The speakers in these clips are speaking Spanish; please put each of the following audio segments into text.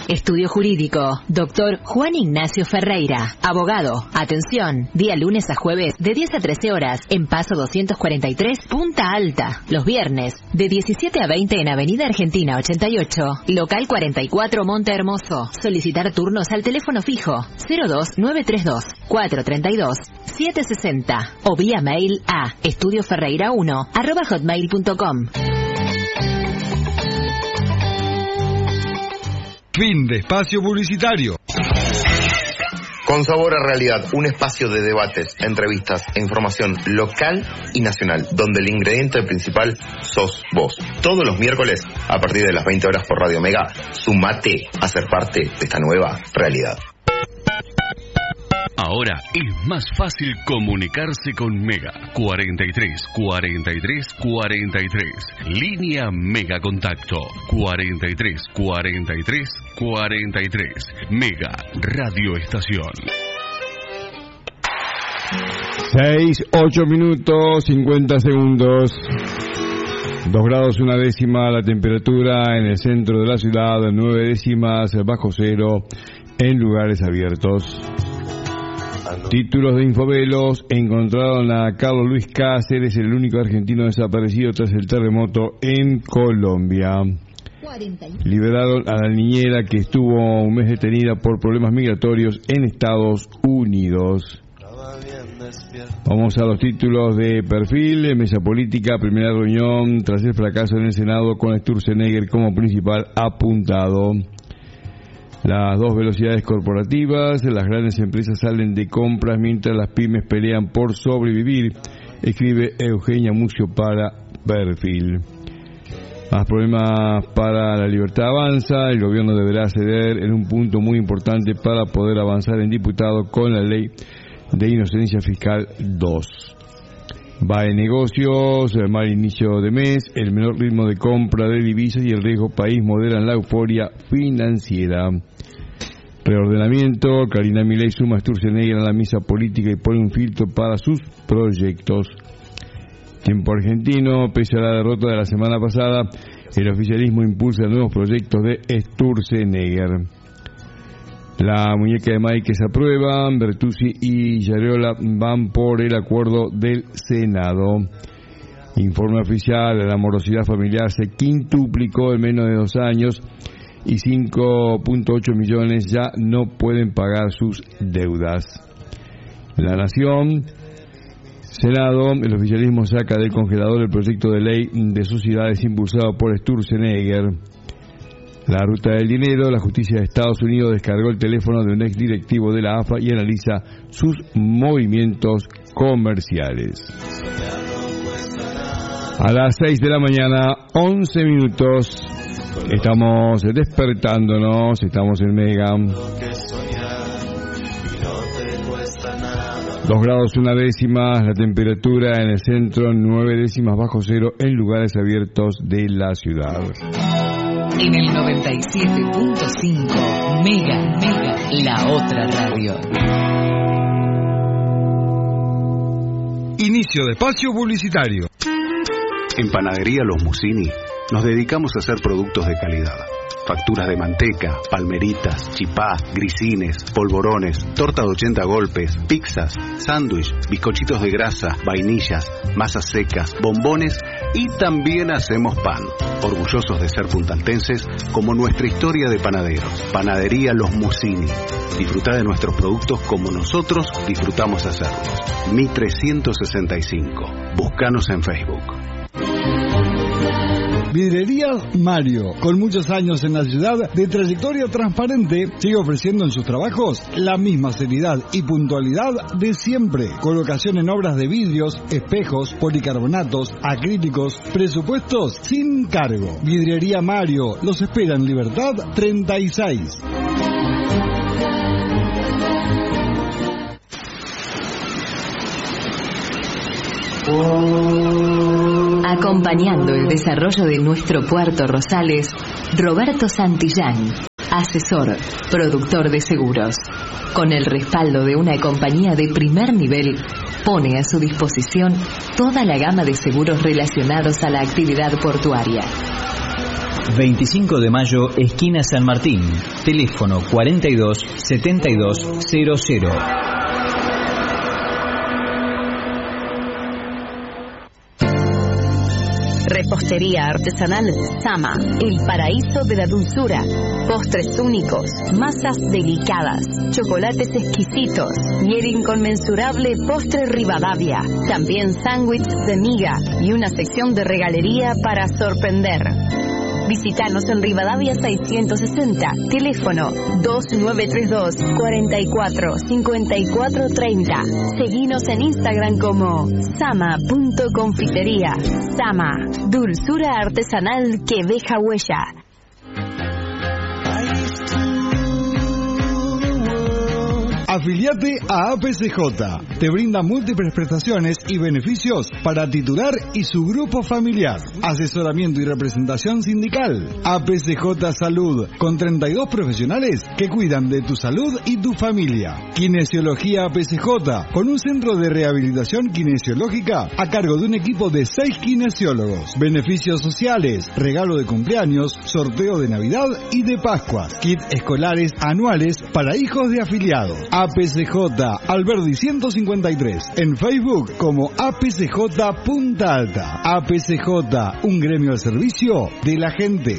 Estudio Jurídico, Dr. Juan Ignacio Ferreira, abogado. Atención, día lunes a jueves de 10 a 13 horas en Paso 243, Punta Alta. Los viernes de 17 a 20 en Avenida Argentina 88, local 44 Monte Hermoso. Solicitar turnos al teléfono fijo 02932 432 760 o vía mail a estudioferreira1@hotmail.com. Fin de espacio publicitario. Con Sabor a Realidad, un espacio de debates, entrevistas e información local y nacional, donde el ingrediente principal sos vos. Todos los miércoles, a partir de las 20 horas por Radio Mega, sumate a ser parte de esta nueva realidad. Ahora es más fácil comunicarse con Mega. 43 43 43. Línea Mega Contacto. 43 43 43. Mega Radio Estación. 6, 8 minutos, 50 segundos. 2 grados 1 décima la temperatura en el centro de la ciudad, 9 décimas bajo cero en lugares abiertos. Títulos de Infovelos: encontraron a Carlos Luis Cáceres, el único argentino desaparecido tras el terremoto en Colombia. Liberaron a la niñera que estuvo un mes detenida por problemas migratorios en Estados Unidos. Vamos a los títulos de perfil. Mesa política, primera reunión tras el fracaso en el Senado con Sturzenegger como principal apuntado. Las dos velocidades corporativas, las grandes empresas salen de compras mientras las pymes pelean por sobrevivir, escribe Eugenia Mucio para Perfil. Más problemas para la libertad avanza, el gobierno deberá ceder en un punto muy importante para poder avanzar en diputado con la ley de inocencia fiscal 2. Va en negocios, el mal inicio de mes, el menor ritmo de compra de divisas y el riesgo país moderan la euforia financiera. Reordenamiento, Karina Milei suma a Sturzenegger a la mesa política y pone un filtro para sus proyectos. Tiempo argentino, pese a la derrota de la semana pasada, el oficialismo impulsa nuevos proyectos de Sturzenegger. La muñeca de Mike se aprueba, Bertuzzi y Yariola van por el acuerdo del Senado. Informe oficial, la morosidad familiar se quintuplicó en menos de 2 años y 5.8 millones ya no pueden pagar sus deudas. La Nación, Senado, el oficialismo saca del congelador el proyecto de ley de sociedades impulsado por Sturzenegger. La ruta del dinero, la justicia de Estados Unidos descargó el teléfono de un ex directivo de la AFA y analiza sus movimientos comerciales. A las 6 de la mañana, 11 minutos, estamos despertándonos, estamos en Mega. 2 grados 1 décima, la temperatura en el centro, 9 décimas bajo cero en lugares abiertos de la ciudad. En el 97.5, Mega, la otra radio. Inicio de espacio publicitario. En Panadería Los Musini nos dedicamos a hacer productos de calidad. Facturas de manteca, palmeritas, chipá, grisines, polvorones, torta de 80 golpes, pizzas, sándwich, bizcochitos de grasa, vainillas, masas secas, bombones y también hacemos pan. Orgullosos de ser puntaltenses como nuestra historia de panaderos. Panadería Los Musini. Disfrutá de nuestros productos como nosotros disfrutamos hacerlos. Mi 365. Búscanos en Facebook. Vidrería Mario, con muchos años en la ciudad, de trayectoria transparente, sigue ofreciendo en sus trabajos la misma seriedad y puntualidad de siempre. Colocación en obras de vidrios, espejos, policarbonatos, acrílicos, presupuestos sin cargo. Vidrería Mario, los espera en Libertad 36. Acompañando el desarrollo de nuestro Puerto Rosales, Roberto Santillán, asesor, productor de seguros. Con el respaldo de una compañía de primer nivel, pone a su disposición toda la gama de seguros relacionados a la actividad portuaria. 25 de mayo, esquina San Martín. Teléfono 42 72 00. Repostería artesanal Sama, el paraíso de la dulzura. Postres únicos, masas delicadas, chocolates exquisitos y el inconmensurable postre Rivadavia. También sándwiches de miga y una sección de regalería para sorprender. Visítanos en Rivadavia 660, teléfono 2932 44 54 30. Seguinos en Instagram como sama.confitería. Sama, dulzura artesanal que deja huella. Afiliate a APCJ. Te brinda múltiples prestaciones y beneficios para titular y su grupo familiar. Asesoramiento y representación sindical. APCJ Salud, con 32 profesionales que cuidan de tu salud y tu familia. Kinesiología APCJ, con un centro de rehabilitación kinesiológica a cargo de un equipo de 6 kinesiólogos. Beneficios sociales, regalo de cumpleaños, sorteo de Navidad y de Pascuas. Kit escolares anuales para hijos de afiliados. APCJ Alberdi 153, en Facebook como APCJ Punta Alta. APCJ, un gremio al servicio de la gente.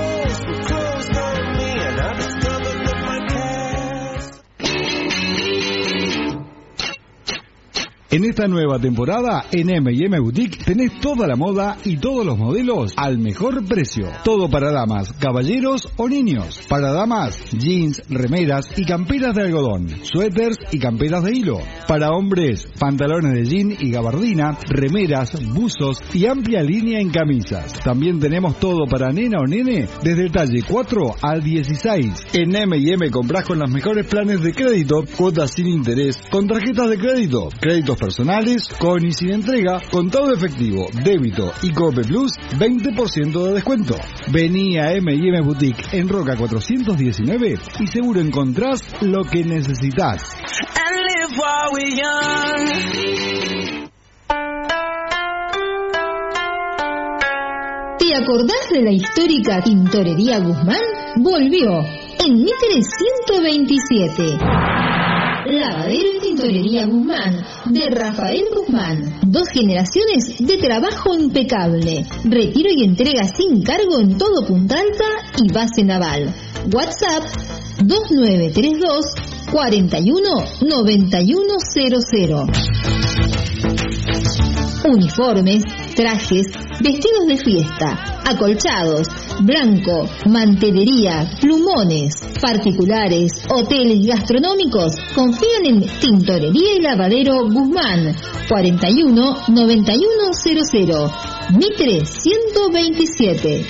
En esta nueva temporada, en M&M Boutique, tenés toda la moda y todos los modelos al mejor precio. Todo para damas, caballeros o niños. Para damas, jeans, remeras y camperas de algodón, suéteres y camperas de hilo. Para hombres, pantalones de jean y gabardina, remeras, buzos y amplia línea en camisas. También tenemos todo para nena o nene, desde el talle 4 al 16. En M&M comprás con los mejores planes de crédito, cuotas sin interés, con tarjetas de crédito, créditos personales, con y sin entrega, contado efectivo, débito y Cope Plus, 20% de descuento. Vení a M&M Boutique en Roca 419 y seguro encontrás lo que necesitas. ¿Te acordás de la histórica Tintorería Guzmán? Volvió en Mitre 127. Lavadero y Tintorería Guzmán, de Rafael Guzmán. 2 generaciones de trabajo impecable. Retiro y entrega sin cargo en todo Punta Alta y base naval. WhatsApp 2932 41 9100. Uniformes, trajes, vestidos de fiesta, acolchados, blanco, mantelería, plumones, particulares, hoteles y gastronómicos. Confían en Tintorería y Lavadero Guzmán, 41 9100, Mitre 127.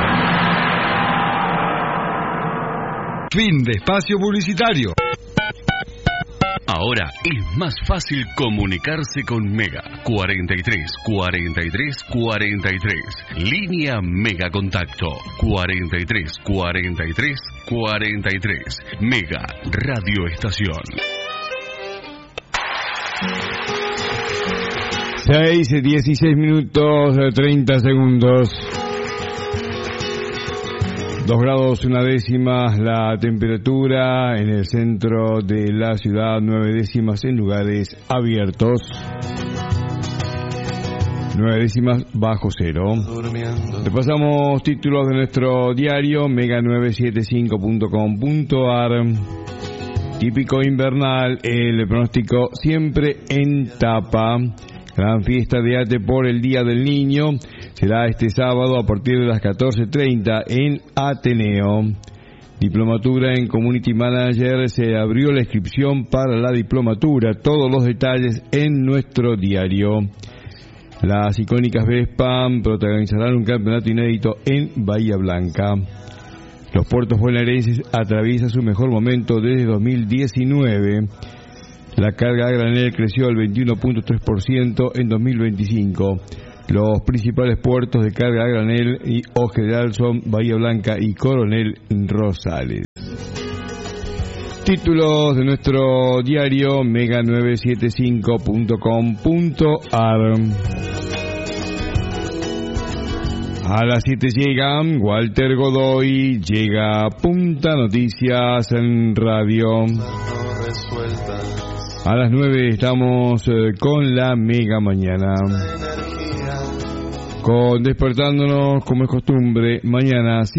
Fin de espacio publicitario. Ahora es más fácil comunicarse con Mega. 43 43 43. Línea Mega Contacto. 43 43 43. Mega Radio Estación. 6:16 minutos 30 segundos. 2 grados 1 décima la temperatura en el centro de la ciudad, 9 décimas en lugares abiertos, 9 décimas bajo cero. Repasamos títulos de nuestro diario mega975.com.ar. Típico invernal, el pronóstico siempre en tapa. Gran fiesta de ATE por el Día del Niño será este sábado a partir de las 14:30 en Ateneo. Diplomatura en Community Manager, se abrió la inscripción para la diplomatura. Todos los detalles en nuestro diario. Las icónicas Vespa protagonizarán un campeonato inédito en Bahía Blanca. Los puertos bonaerenses atraviesan su mejor momento desde 2019. La carga a granel creció al 21.3% en 2025. Los principales puertos de carga a granel y o general son Bahía Blanca y Coronel Rosales. Títulos de nuestro diario mega975.com.ar. A las 7 llegan Walter Godoy, llega Punta Noticias en radio. A las 9 estamos con la Mega Mañana. Despertándonos como es costumbre, mañana